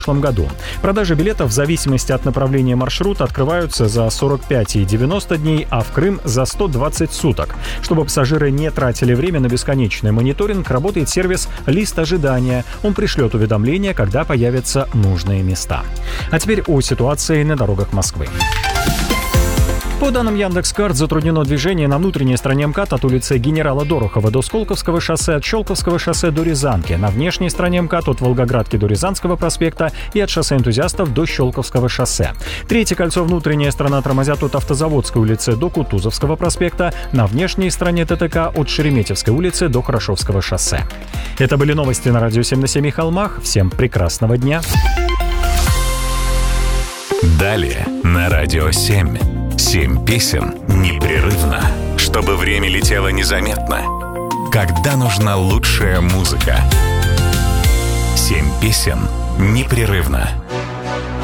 прошлом году. Продажи билетов в зависимости от направления маршрута открываются за 45 и 90 дней, а в Крым за 120 суток. Чтобы пассажиры не тратили время на бесконечный мониторинг, работает сервис «Лист ожидания». Он пришлет уведомления, когда появятся нужные места. А теперь о ситуации на дорогах Москвы. По данным Яндекс.Карт, затруднено движение на внутренней стороне МКАД от улицы Генерала Дорохова до Сколковского шоссе, от Щелковского шоссе до Рязанки, на внешней стороне МКАД от Волгоградки до Рязанского проспекта и от шоссе Энтузиастов до Щелковского шоссе. Третье кольцо внутренняя сторона тормозят от Автозаводской улицы до Кутузовского проспекта, на внешней стороне ТТК от Шереметьевской улицы до Хорошевского шоссе. Это были новости на радио 7 на 7 холмах. Всем прекрасного дня. Далее на радио 7. 7 песен непрерывно, чтобы время летело незаметно. Когда нужна лучшая музыка. 7 песен непрерывно.